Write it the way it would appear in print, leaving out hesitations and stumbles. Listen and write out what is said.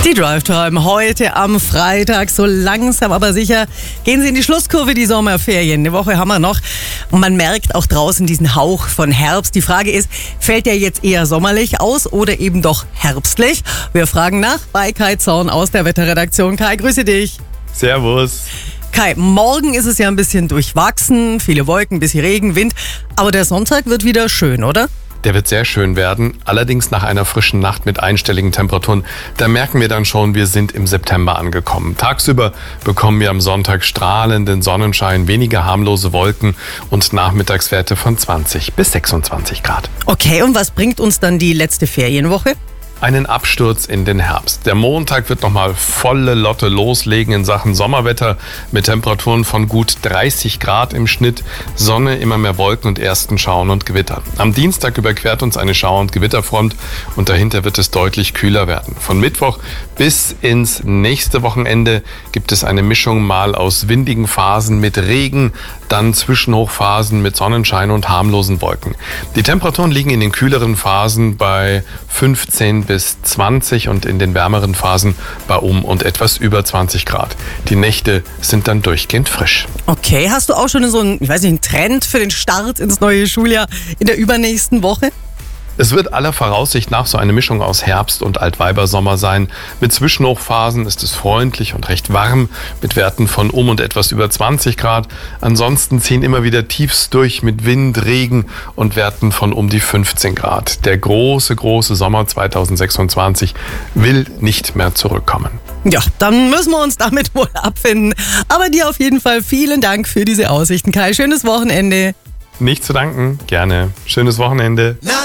Die Drive Time heute am Freitag. So langsam aber sicher gehen sie in die Schlusskurve, die Sommerferien. Eine Woche haben wir noch. Und man merkt auch draußen diesen Hauch von Herbst. Die Frage ist, fällt der jetzt eher sommerlich aus oder eben doch herbstlich? Wir fragen nach bei Kai Zorn aus der Wetterredaktion. Kai, grüße dich. Servus. Kai, morgen ist es ja ein bisschen durchwachsen. Viele Wolken, ein bisschen Regen, Wind. Aber der Sonntag wird wieder schön, oder? Der wird sehr schön werden, allerdings nach einer frischen Nacht mit einstelligen Temperaturen. Da merken wir dann schon, wir sind im September angekommen. Tagsüber bekommen wir am Sonntag strahlenden Sonnenschein, weniger harmlose Wolken und Nachmittagswerte von 20 bis 26 Grad. Okay, und was bringt uns dann die letzte Ferienwoche? Einen Absturz in den Herbst. Der Montag wird nochmal volle Lotte loslegen in Sachen Sommerwetter mit Temperaturen von gut 30 Grad im Schnitt, Sonne, immer mehr Wolken und ersten Schauern und Gewitter. Am Dienstag überquert uns eine Schauer- und Gewitterfront und dahinter wird es deutlich kühler werden. Von Mittwoch bis ins nächste Wochenende gibt es eine Mischung mal aus windigen Phasen mit Regen, dann Zwischenhochphasen mit Sonnenschein und harmlosen Wolken. Die Temperaturen liegen in den kühleren Phasen bei 15 bis 20 und in den wärmeren Phasen bei und etwas über 20 Grad. Die Nächte sind dann durchgehend frisch. Okay, hast du auch schon so einen Trend für den Start ins neue Schuljahr in der übernächsten Woche? Es wird aller Voraussicht nach so eine Mischung aus Herbst und Altweibersommer sein. Mit Zwischenhochphasen ist es freundlich und recht warm, mit Werten von und etwas über 20 Grad. Ansonsten ziehen immer wieder Tiefs durch mit Wind, Regen und Werten von die 15 Grad. Der große Sommer 2026 will nicht mehr zurückkommen. Ja, dann müssen wir uns damit wohl abfinden. Aber dir auf jeden Fall vielen Dank für diese Aussichten, Kai. Schönes Wochenende. Nicht zu danken, gerne. Schönes Wochenende.